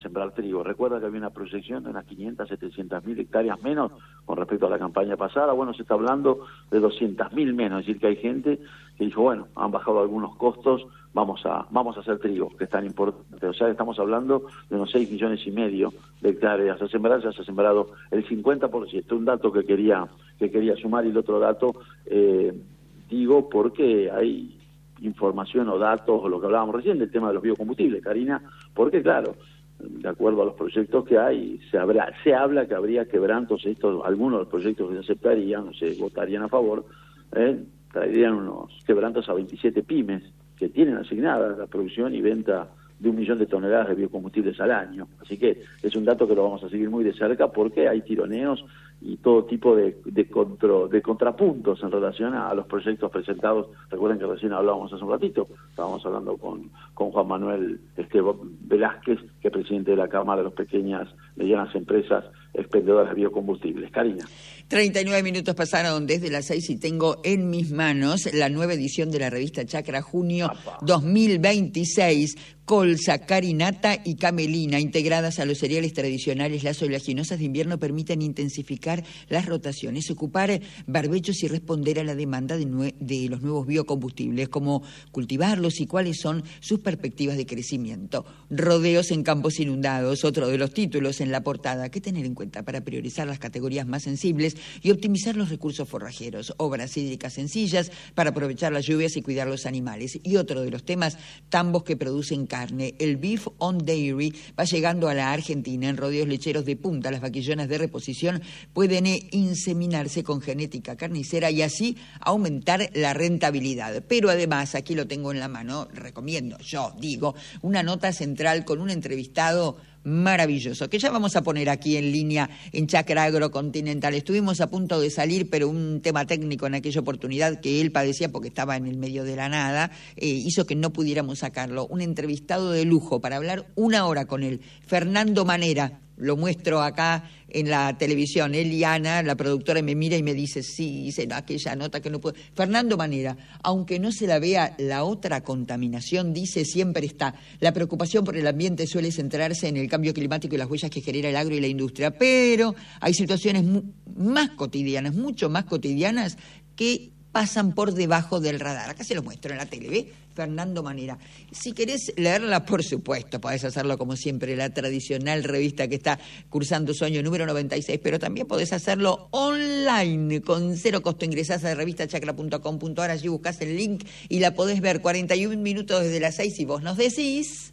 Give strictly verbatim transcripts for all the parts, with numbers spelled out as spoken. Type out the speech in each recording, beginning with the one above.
sembrar trigo. Recuerda que había una proyección de unas quinientas, setecientas mil hectáreas menos con respecto a la campaña pasada. Bueno, se está hablando de doscientas mil menos, es decir, que hay gente que dijo, bueno, han bajado algunos costos, vamos a vamos a hacer trigo, que es tan importante. O sea, estamos hablando de unos seis millones y medio de hectáreas a sembrar, ya se ha sembrado el cincuenta por ciento. Un dato que quería que quería sumar, y el otro dato, eh, digo, porque hay información o datos, o lo que hablábamos recién del tema de los biocombustibles, Karina, porque claro, de acuerdo a los proyectos que hay, se habla, se habla que habría quebrantos, estos, algunos de los proyectos que se aceptarían, o se votarían a favor, eh, traerían unos quebrantos a veintisiete pymes que tienen asignada la producción y venta de un millón de toneladas de biocombustibles al año. Así que es un dato que lo vamos a seguir muy de cerca, porque hay tironeos y todo tipo de de, contro, de contrapuntos en relación a, a los proyectos presentados. Recuerden que recién hablábamos hace un ratito, estábamos hablando con, con Juan Manuel Esteban Velázquez, que es presidente de la Cámara de las Pequeñas Medianas Empresas Expendedoras de Biocombustibles. Karina. treinta y nueve minutos pasaron desde las seis y tengo en mis manos la nueva edición de la revista Chacra, junio Apa. dos mil veintiséis. Colza, carinata y camelina, integradas a los cereales tradicionales, las oleaginosas de invierno permiten intensificar las rotaciones, ocupar barbechos y responder a la demanda de, nue- de los nuevos biocombustibles, como cultivarlos y cuáles son sus perspectivas de crecimiento. Rodeos en campos inundados, otro de los títulos en la portada. ¿Qué tener en cuenta para priorizar las categorías más sensibles y optimizar los recursos forrajeros? Obras hídricas sencillas para aprovechar las lluvias y cuidar los animales. Y otro de los temas, tambos que producen carne. El Beef on Dairy va llegando a la Argentina. En rodeos lecheros de punta, las vaquillonas de reposición pueden inseminarse con genética carnicera y así aumentar la rentabilidad. Pero además, aquí lo tengo en la mano, recomiendo, yo digo, una nota central con un entrevistado maravilloso, que ya vamos a poner aquí en línea en Chacra Agrocontinental. Estuvimos a punto de salir, pero un tema técnico en aquella oportunidad que él padecía porque estaba en el medio de la nada, eh, hizo que no pudiéramos sacarlo. Un entrevistado de lujo para hablar una hora con él. Fernando Manera, lo muestro acá en la televisión. Él y Ana, la productora, me mira y me dice, sí, dice, no, aquella nota que no puedo. Fernando Manera, aunque no se la vea, la otra contaminación, dice, siempre está. La preocupación por el ambiente suele centrarse en el cambio climático y las huellas que genera el agro y la industria, pero hay situaciones mu- más cotidianas, mucho más cotidianas, que pasan por debajo del radar. Acá se lo muestro en la tele, ¿ve? Fernando Manera. Si querés leerla, por supuesto, podés hacerlo como siempre, la tradicional revista que está cursando su año número noventa y seis, pero también podés hacerlo online, con cero costo. Ingresás a revista chacra punto com punto a r, allí buscás el link y la podés ver cuarenta y un minutos desde las seis y vos nos decís.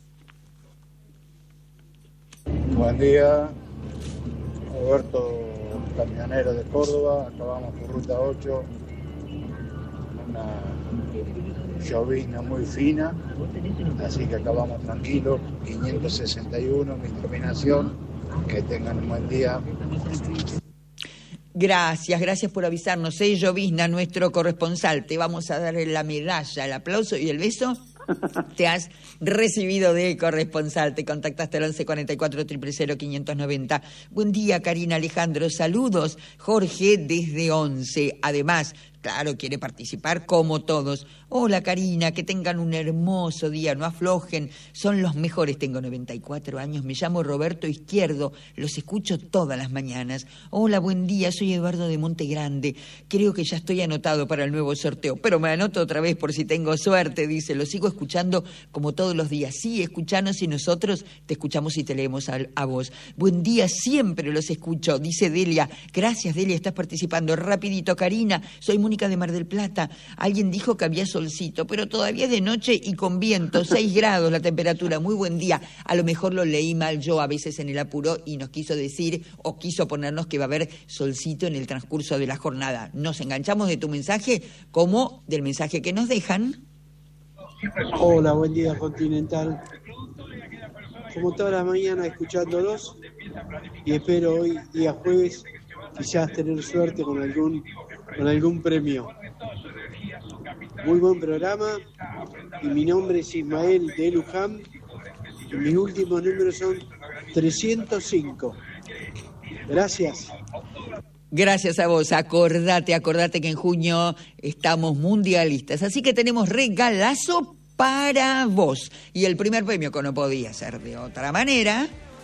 Buen día, Roberto, camionero de Córdoba, acabamos por ruta ocho, una llovizna muy fina, así que acabamos tranquilos, quinientos sesenta y uno, mi terminación, que tengan un buen día. Gracias, gracias por avisarnos. ¿eh? Llovizna, nuestro corresponsal, te vamos a dar la medalla, el aplauso y el beso. Te has recibido de corresponsal, te contactaste al once cuarenta y cuatro, cero cero cero, quinientos noventa. Buen día, Karina, Alejandro, saludos. Jorge desde once, además, claro, quiere participar como todos. Hola, Karina, que tengan un hermoso día, no aflojen, son los mejores. Tengo noventa y cuatro años, me llamo Roberto Izquierdo, los escucho todas las mañanas. Hola, buen día, soy Eduardo de Monte Grande, creo que ya estoy anotado para el nuevo sorteo, pero me anoto otra vez por si tengo suerte, dice, lo sigo escuchando como todos los días. Sí, escuchanos y nosotros te escuchamos y te leemos a, a vos. Buen día, siempre los escucho, dice Delia. Gracias, Delia, estás participando. Rapidito, Karina, soy Mónica de Mar del Plata. Alguien dijo que había solcito, pero todavía es de noche y con viento, seis grados la temperatura. Muy buen día. A lo mejor lo leí mal yo a veces en el apuro y nos quiso decir o quiso ponernos que va a haber solcito en el transcurso de la jornada. Nos enganchamos de tu mensaje como del mensaje que nos dejan. Hola, buen día, Continental. Como toda la mañana escuchándolos y espero hoy, día jueves, quizás tener suerte con algún con algún premio. Muy buen programa y mi nombre es Ismael de Luján y mis últimos números son trescientos cinco. Gracias. Gracias a vos. Acordate, acordate que en junio estamos mundialistas, así que tenemos regalazo para vos. Y el primer premio, que no podía ser de otra manera,